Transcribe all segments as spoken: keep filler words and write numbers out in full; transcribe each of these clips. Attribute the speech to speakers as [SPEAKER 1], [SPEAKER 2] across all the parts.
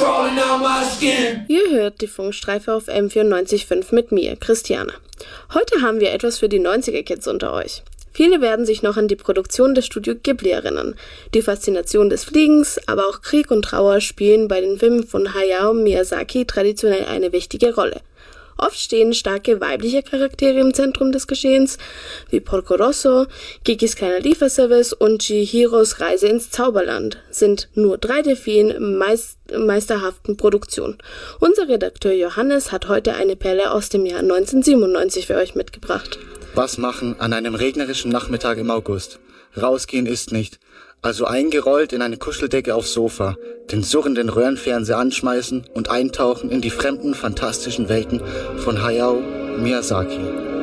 [SPEAKER 1] crawling down my skin.
[SPEAKER 2] Ihr hört die Funkstreife auf M vierundneunzig Komma fünf mit mir, Christiane. Heute haben wir etwas für die neunziger-Kids unter euch. Viele werden sich noch an die Produktion des Studio Ghibli erinnern. Die Faszination des Fliegens, aber auch Krieg und Trauer spielen bei den Filmen von Hayao Miyazaki traditionell eine wichtige Rolle. Oft stehen starke weibliche Charaktere im Zentrum des Geschehens, wie Porco Rosso, Kikis kleiner Lieferservice und Chihiros Reise ins Zauberland, sind nur drei der vielen meist, meisterhaften Produktionen. Unser Redakteur Johannes hat heute eine Perle aus dem Jahr neunzehnhundertsiebenundneunzig für euch mitgebracht.
[SPEAKER 3] Was machen an einem regnerischen Nachmittag im August? Rausgehen ist nicht. Also eingerollt in eine Kuscheldecke aufs Sofa, den surrenden Röhrenfernseher anschmeißen und eintauchen in die fremden, fantastischen Welten von Hayao Miyazaki.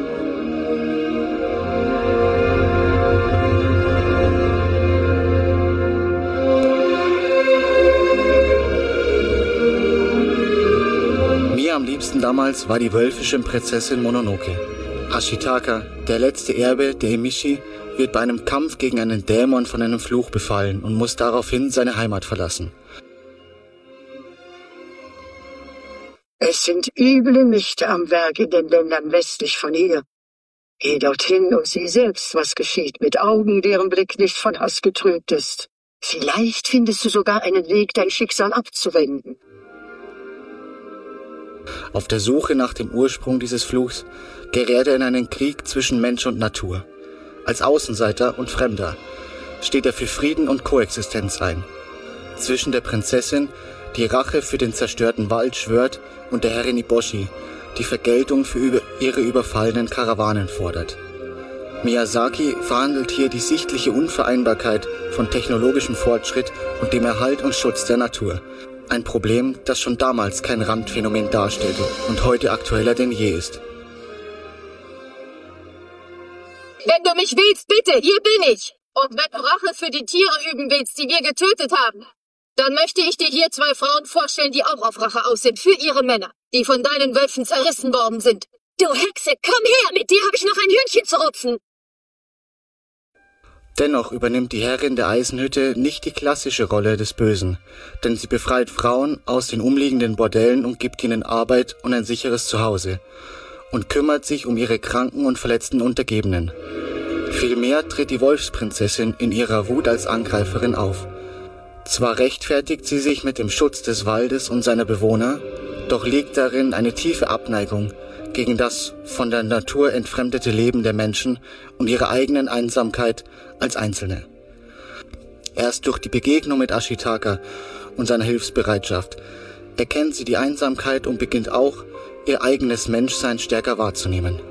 [SPEAKER 3] Mir am liebsten damals war die wölfische Prinzessin Mononoke. Ashitaka, der letzte Erbe der Emishi, wird bei einem Kampf gegen einen Dämon von einem Fluch befallen und muss daraufhin seine Heimat verlassen.
[SPEAKER 4] Es sind üble Mächte am Werk in den Ländern westlich von hier. Geh dorthin und sieh selbst, was geschieht, mit Augen, deren Blick nicht von Hass getrübt ist. Vielleicht findest du sogar einen Weg, dein Schicksal abzuwenden.
[SPEAKER 3] Auf der Suche nach dem Ursprung dieses Fluchs gerät er in einen Krieg zwischen Mensch und Natur. Als Außenseiter und Fremder steht er für Frieden und Koexistenz ein. Zwischen der Prinzessin, die Rache für den zerstörten Wald schwört, und der Herrin Iboshi, die Vergeltung für über ihre überfallenen Karawanen fordert. Miyazaki verhandelt hier die sichtliche Unvereinbarkeit von technologischem Fortschritt und dem Erhalt und Schutz der Natur. Ein Problem, das schon damals kein Randphänomen darstellte und heute aktueller denn je ist.
[SPEAKER 5] Wenn du mich willst, bitte, hier bin ich. Und wenn du Rache für die Tiere üben willst, die wir getötet haben, dann möchte ich dir hier zwei Frauen vorstellen, die auch auf Rache aus sind für ihre Männer, die von deinen Wölfen zerrissen worden sind. Du Hexe, komm her, mit dir habe ich noch ein Hühnchen zu rupfen.
[SPEAKER 3] Dennoch übernimmt die Herrin der Eisenhütte nicht die klassische Rolle des Bösen, denn sie befreit Frauen aus den umliegenden Bordellen und gibt ihnen Arbeit und ein sicheres Zuhause und kümmert sich um ihre kranken und verletzten Untergebenen. Vielmehr tritt die Wolfsprinzessin in ihrer Wut als Angreiferin auf. Zwar rechtfertigt sie sich mit dem Schutz des Waldes und seiner Bewohner, doch liegt darin eine tiefe Abneigung gegen das von der Natur entfremdete Leben der Menschen und ihre eigenen Einsamkeit als Einzelne. Erst durch die Begegnung mit Ashitaka und seiner Hilfsbereitschaft erkennt sie die Einsamkeit und beginnt auch, ihr eigenes Menschsein stärker wahrzunehmen.